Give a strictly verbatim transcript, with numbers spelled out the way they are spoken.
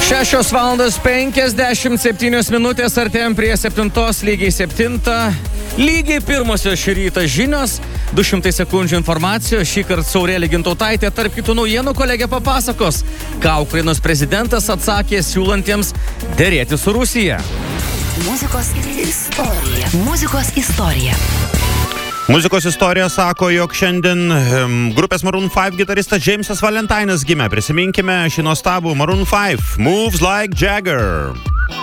šešios valandos penkiasdešimt septynios minutės, artėjom prie septintos, lygiai septintą. Lygiai pirmosios šį rytą žinios, du šimtai sekundžių informacijos, šį kartą Saurėlė Gintautaitė, tarp kitų naujienų kolegė papasakos, ką Ukrainos prezidentas atsakė siūlantiems derėti su Rusija. Muzikos istorija. Muzikos istorija. Muzikos istorija sako, jog šiandien um, grupės Maroon five gitaristas Jamesas Valentinas gimė. Prisiminkime šį nuostabų Maroon five, Moves Like Jagger.